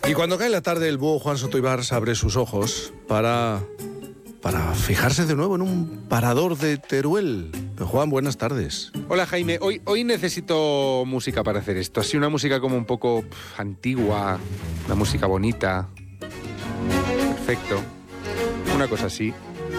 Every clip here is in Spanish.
Y cuando cae la tarde, el búho Juan Soto Ibars abre sus ojos para fijarse de nuevo en un parador de Teruel. Juan, buenas tardes. Hola Jaime, hoy necesito música para hacer esto. Así una música como un poco antigua, una música bonita. Perfecto. Una cosa así.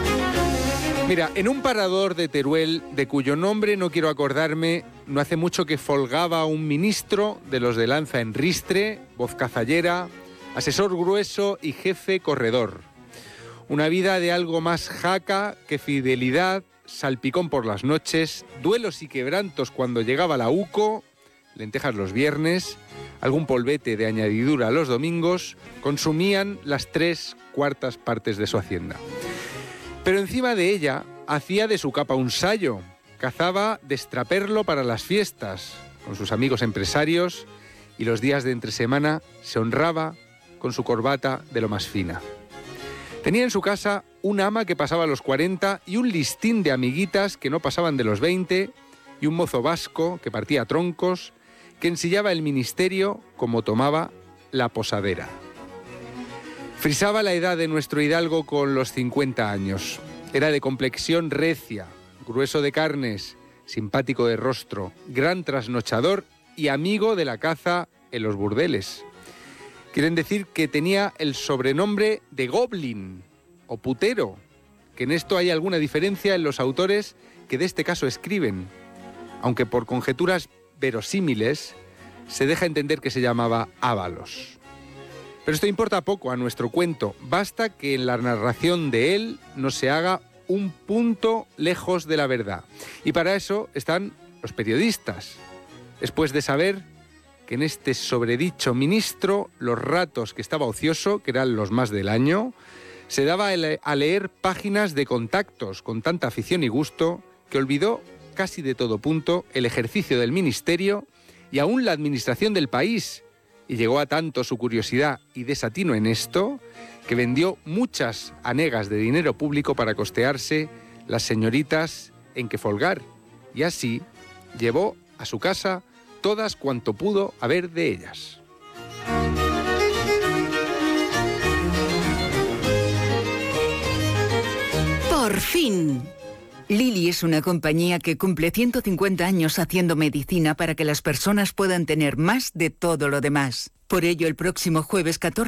Mira, en un parador de Teruel, de cuyo nombre no quiero acordarme, no hace mucho que folgaba un ministro de los de lanza en ristre, voz cazallera, asesor grueso y jefe corredor. Una vida de algo más jaca que fidelidad, salpicón por las noches, duelos y quebrantos cuando llegaba la UCO, lentejas los viernes, algún polvete de añadidura los domingos, consumían las 3/4 partes de su hacienda. Pero encima de ella hacía de su capa un sayo, cazaba de extraperlo para las fiestas, con sus amigos empresarios, y los días de entre semana se honraba con su corbata de lo más fina. Tenía en su casa un ama que pasaba los 40 y un listín de amiguitas que no pasaban de los 20 y un mozo vasco que partía troncos, que ensillaba el ministerio como tomaba la posadera. Frisaba la edad de nuestro hidalgo con los 50 años. Era de complexión recia, grueso de carnes, simpático de rostro, gran trasnochador y amigo de la caza en los burdeles. Quieren decir que tenía el sobrenombre de Goblin o putero, que en esto hay alguna diferencia en los autores que de este caso escriben, aunque por conjeturas verosímiles se deja entender que se llamaba Ábalos. Pero esto importa poco a nuestro cuento, basta que en la narración de él no se haga un punto lejos de la verdad. Y para eso están los periodistas, después de saber que en este sobredicho ministro, los ratos que estaba ocioso, que eran los más del año, se daba a leer páginas de contactos con tanta afición y gusto que olvidó casi de todo punto el ejercicio del ministerio y aún la administración del país, y llegó a tanto su curiosidad y desatino en esto que vendió muchas hanegas de dinero público para costearse las señoritas en que folgar, y así llevó a su casa todas cuanto pudo haber de ellas. Por fin. Lilly es una compañía que cumple 150 años haciendo medicina para que las personas puedan tener más de todo lo demás. Por ello, el próximo jueves 14